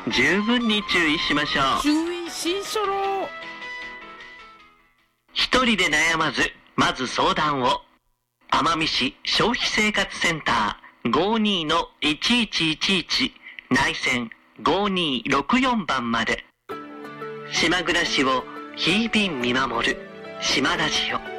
十分に注意しましょう。 注意しんしょろ。 一人で悩まず、まず相談を。奄美市消費生活センター 52-1111 内線5264番まで。島暮らしを日々見守る島ラジオ。